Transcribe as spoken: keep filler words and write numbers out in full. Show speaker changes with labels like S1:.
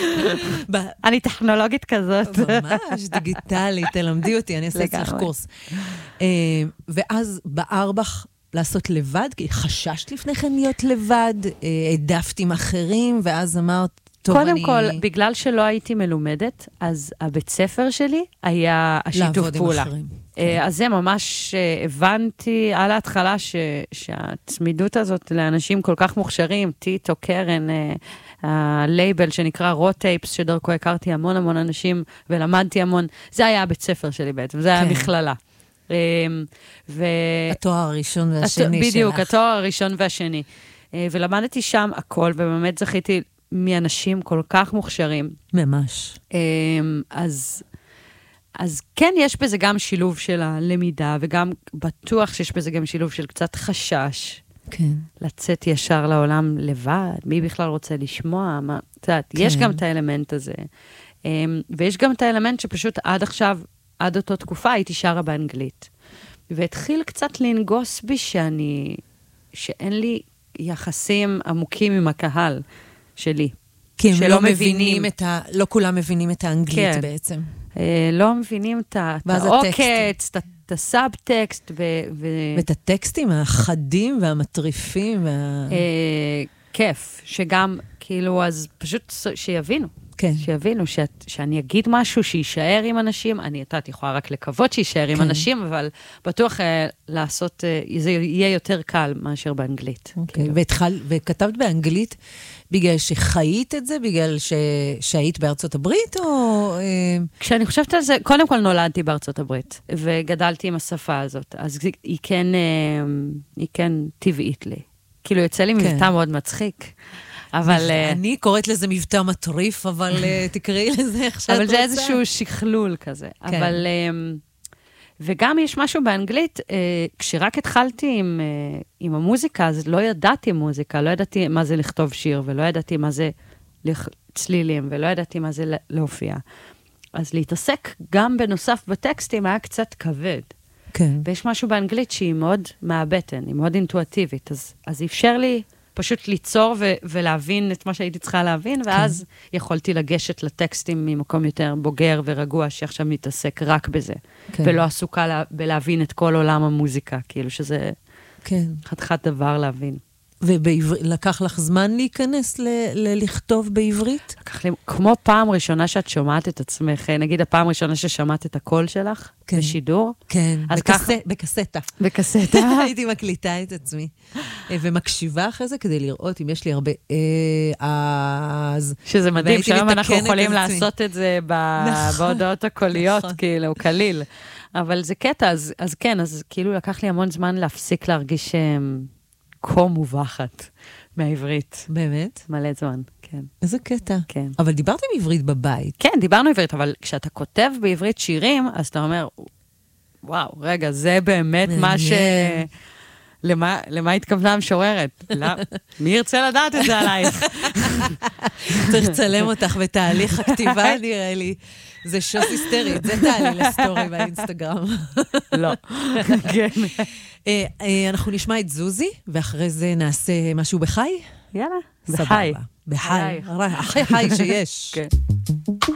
S1: אני טכנולוגית כזאת.
S2: ממש, דיגיטלית, תלמדי אותי, אני אעשה אצלך קורס. ואז בער בך לעשות לבד, כי חששת לפני כן להיות לבד, העדפת עם אחרים, ואז אמרת, טוב,
S1: קודם
S2: אני...
S1: כל, בגלל שלא הייתי מלומדת, אז הבית ספר שלי היה השיתוף פעולה. לעבוד עם אחרים. אז זה ממש הבנתי על ההתחלה ש, שהצמידות הזאת לאנשים כל כך מוכשרים, טיטו, קרן, הלייבל שנקרא רוטייפס, שדרכו הכרתי המון המון אנשים ולמדתי המון, זה היה הבית ספר שלי בעצם, זה היה המכללה.
S2: ו... התואר הראשון והשני שלך.
S1: בדיוק, התואר הראשון והשני. ולמדתי שם הכל, ובאמת זכיתי מאנשים כל כך מוכשרים.
S2: ממש.
S1: אז... אז כן, יש בזה גם שילוב של הלמידה, וגם בטוח שיש בזה גם שילוב של קצת חשש.
S2: כן.
S1: לצאת ישר לעולם לבד, מי בכלל רוצה לשמוע, מה, את יודעת, כן. יש גם את האלמנט הזה. ויש גם את האלמנט שפשוט עד עכשיו, עד אותו תקופה, הייתי שרה באנגלית. והתחיל קצת לנגוס בי שאני, שאין לי יחסים עמוקים עם הקהל שלי.
S2: כי הם לא מבינים את ה... לא כולם מבינים את האנגלית כן. בעצם.
S1: לא מבינים את העוקץ, את הסאבטקסט.
S2: ואת הטקסטים החדים והמטריפים.
S1: כיף, שגם, כאילו, אז פשוט שיבינו.
S2: כן.
S1: שיבינו שאני אגיד משהו שישאר עם אנשים, אני יודעת, יכולה רק לקוות שישאר עם אנשים, אבל בטוח לעשות, זה יהיה יותר קל מאשר באנגלית.
S2: וכתבת באנגלית בגלל שחיית את זה, בגלל שהיית בארצות הברית, או...
S1: כשאני חושבת על זה, קודם כל נולדתי בארצות הברית, וגדלתי עם השפה הזאת, אז היא כן, היא כן טבעית לי. כאילו, יוצא לי מבטא מאוד מצחיק. אבל...
S2: אני קוראת לזה מבטא מטריף, אבל תקראי לזה איך שאת רוצה.
S1: אבל זה איזשהו שכלול כזה. אבל... וגם יש משהו באנגלית, כשרק התחלתי עם, עם המוזיקה, אז לא ידעתי מוזיקה, לא ידעתי מה זה לכתוב שיר, ולא ידעתי מה זה צלילים, ולא ידעתי מה זה להופיע. אז להתעסק גם בנוסף בטקסטים היה קצת כבד.
S2: כן.
S1: ויש משהו באנגלית שהיא מאוד מהבטן, היא מאוד אינטואטיבית, אז, אז אפשר לי פשוט ליצור ו- ולהבין את מה שהייתי צריכה להבין, ואז כן. יכולתי לגשת לטקסטים ממקום יותר בוגר ורגוע, שעכשיו מתעסק רק בזה. כן. ולא עסוקה לה- בלהבין את כל עולם המוזיקה, כאילו שזה
S2: כן.
S1: חתיכת דבר להבין.
S2: ולקח לך זמן להיכנס ל- ל- בעברית?
S1: לקח לי, כמו פעם ראשונה שאת שומעת את עצמך, נגיד הפעם ראשונה ששמעת את הקול שלך,
S2: כן.
S1: בשידור.
S2: כן,
S1: אז
S2: בקס...
S1: ככה...
S2: בקסטה.
S1: בקסטה.
S2: הייתי מקליטה את עצמי. ומקשיבה אחרי זה כדי לראות אם יש לי הרבה אז...
S1: שזה מדהים, שהיום אנחנו יכולים לעשות את זה ב...
S2: נכון.
S1: בהודעות הקוליות,
S2: נכון.
S1: כאילו, קליל. אבל זה קטע, אז, אז כן, אז כאילו לקח לי המון זמן להפסיק להרגיש כה מובחת מהעברית.
S2: באמת?
S1: מלא זמן, כן.
S2: איזה קטע.
S1: כן.
S2: אבל דיברתם עברית בבית.
S1: כן, דיברנו עברית, אבל כשאתה כותב בעברית שירים, אז אתה אומר, וואו, רגע, זה באמת מה ש... למה, למה התכוונה המשוררת? לא, מי ירצה לדעת את זה עלייך?
S2: צריך לצלם אותך בתהליך הכתיבה, נראה לי. זה שוס היסטרית, זה תעלי לסטורי באינסטגרם.
S1: לא. כן.
S2: אנחנו נשמע את זוזי, ואחרי זה נעשה משהו בחי?
S1: יאללה,
S2: בחי. בחי. הכי חי שיש.
S1: כן.